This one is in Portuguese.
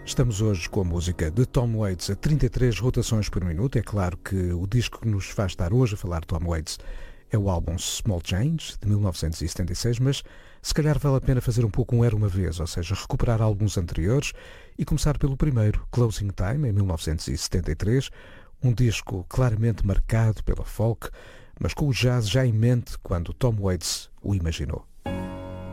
Estamos hoje com a música de Tom Waits a 33 rotações por minuto. É claro que o disco que nos faz estar hoje a falar de Tom Waits é o álbum Small Change, de 1976, mas se calhar vale a pena fazer um pouco um Era Uma Vez, ou seja, recuperar álbuns anteriores e começar pelo primeiro, Closing Time, em 1973, um disco claramente marcado pela folk, mas com o jazz já em mente quando Tom Waits o imaginou.